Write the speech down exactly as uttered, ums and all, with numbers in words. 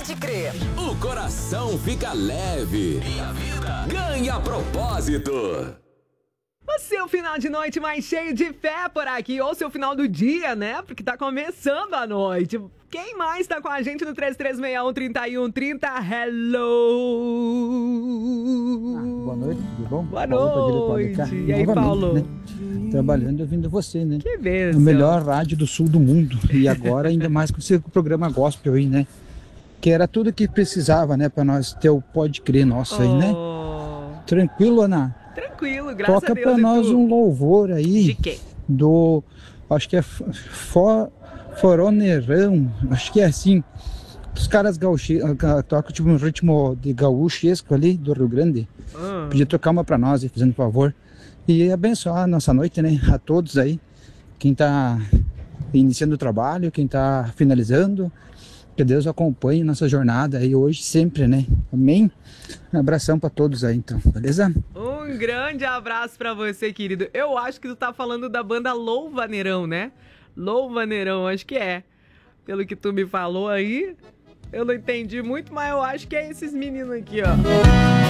Pode Crer. O coração fica leve e a vida ganha propósito. O seu final de noite mais cheio de fé por aqui, ou seu final do dia, né? Porque tá começando a noite. Quem mais tá com a gente no três três seis um, três um três zero? Hello! Ah, boa noite, tudo bom? Boa Paulo noite. Padilha, E aí, Paulo? Né? Trabalhando e ouvindo você, né? Que beleza. O melhor rádio do sul do mundo. E agora ainda mais com esse programa gospel aí, né? Que era tudo que precisava, né? Pra nós ter o Pode Crer nosso aí, né? Oh, Tranquilo, Ana? tranquilo, graças Toca a Deus. pra e nós tu? um louvor aí. De quê? Do... Acho que é for, Foroneirão. Acho que é assim. Os caras gaúchos tocam tipo um ritmo de gaúchesco ali do Rio Grande. Ah. Podia tocar uma pra nós aí, fazendo favor. E abençoar a nossa noite, né? A todos aí. Quem tá iniciando o trabalho, quem tá finalizando. Que Deus acompanhe nossa jornada aí hoje, sempre, né? Amém? Um abração pra todos aí, então. Beleza? Um grande abraço pra você, querido. Eu acho que tu tá falando da banda Louvaneirão, né? Louvaneirão, acho que é. Pelo que tu me falou aí, eu não entendi muito, mas eu acho que é esses meninos aqui, ó.